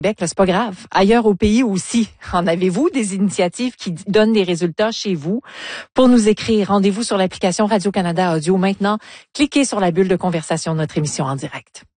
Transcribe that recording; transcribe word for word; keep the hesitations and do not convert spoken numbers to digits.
Québec, là, c'est pas grave. Ailleurs au pays aussi. En avez-vous des initiatives qui donnent des résultats chez vous? Pour nous écrire, rendez-vous sur l'application Radio-Canada Audio. Maintenant, cliquez sur la bulle de conversation de notre émission en direct.